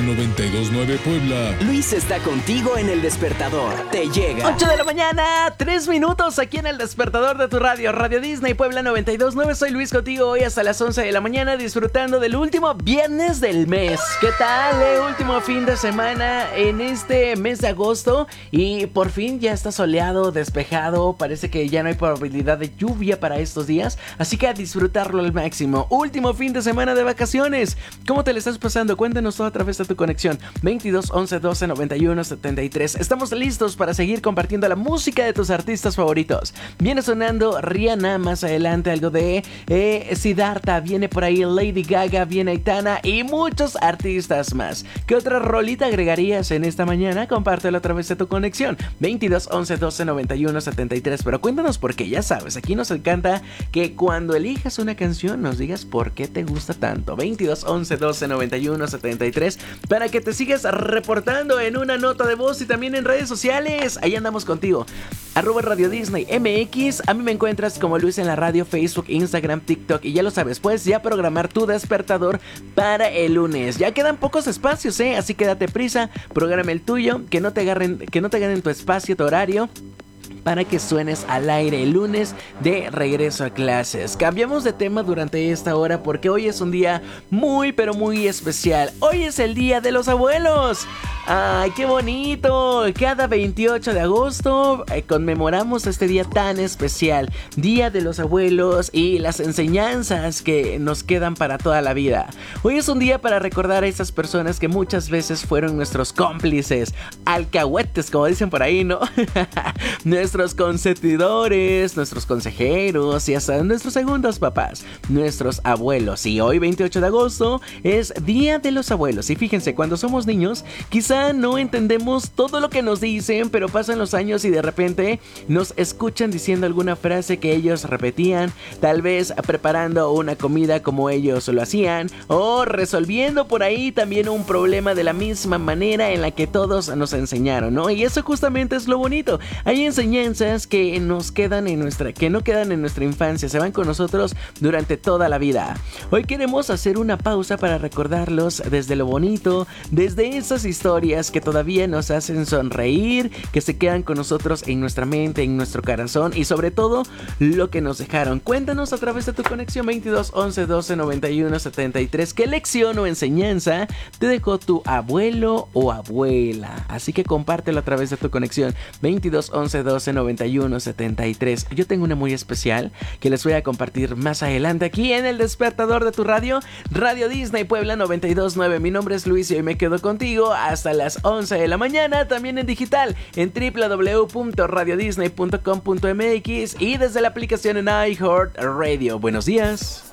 92.9 Puebla. Luis está contigo en El Despertador. Te llega 8 de la mañana, 3 minutos aquí en El Despertador de tu radio, Radio Disney Puebla 92.9. Soy Luis contigo hoy hasta las 11 de la mañana, disfrutando del último viernes del mes. ¿Qué tal? Último fin de semana en este mes de agosto y por fin ya está soleado, despejado. Parece que ya no hay probabilidad de lluvia para estos días, así que a disfrutarlo al máximo. Último fin de semana de vacaciones. ¿Cómo te le estás pasando? Cuéntanos todo a través de tu conexión 22 11 12 91 73. Estamos listos para seguir compartiendo la música de tus artistas favoritos. Viene sonando Rihanna, más adelante algo de Siddhartha, viene por ahí Lady Gaga, viene Aitana y muchos artistas más. ¿Qué otra rolita agregarías en esta mañana? Compártelo a través de tu conexión 22 11 12 91 73. Pero cuéntanos, porque ya sabes, aquí nos encanta que cuando elijas una canción nos digas por qué te gusta tanto. 22 11 12 91 73 para que te sigas reportando en una nota de voz y también en redes sociales. Ahí andamos contigo. @Radio Disney MX. A mí me encuentras como Luis en la radio, Facebook, Instagram, TikTok. Y ya lo sabes, puedes ya programar tu despertador para el lunes. Ya quedan pocos espacios, así que date prisa, programa el tuyo, que no te ganen tu espacio, tu horario, para que suenes al aire el lunes de regreso a clases. Cambiamos de tema durante esta hora porque hoy es un día muy pero muy especial. Hoy es el Día de los Abuelos. ¡Ay, qué bonito! Cada 28 de agosto conmemoramos este día tan especial, Día de los Abuelos y las enseñanzas que nos quedan para toda la vida. Hoy es un día para recordar a esas personas que muchas veces fueron nuestros cómplices, alcahuetes, como dicen por ahí, ¿no? Nuestros consentidores, nuestros consejeros y hasta nuestros segundos papás, nuestros abuelos. Y hoy 28 de agosto es Día de los Abuelos. Y fíjense, cuando somos niños, quizá no entendemos todo lo que nos dicen, pero pasan los años y de repente nos escuchan diciendo alguna frase que ellos repetían, tal vez preparando una comida como ellos lo hacían, o resolviendo por ahí también un problema de la misma manera en la que todos nos enseñaron, ¿no? Y eso justamente es lo bonito. Hay enseñanzas que nos quedan que no quedan en nuestra infancia, se van con nosotros durante toda la vida. Hoy queremos hacer una pausa para recordarlos desde lo bonito, desde esas historias que todavía nos hacen sonreír, que se quedan con nosotros en nuestra mente, en nuestro corazón y sobre todo lo que nos dejaron. Cuéntanos a través de tu conexión 22 11 12 91 73 qué lección o enseñanza te dejó tu abuelo o abuela. Así que compártelo a través de tu conexión 22 11 12 91 73. Yo tengo una muy especial que les voy a compartir más adelante aquí en El Despertador de tu radio, Radio Disney Puebla 92.9. Mi nombre es Luis y hoy me quedo contigo hasta las 11 de la mañana, también en digital en www.radiodisney.com.mx y desde la aplicación en iHeartRadio. Buenos días.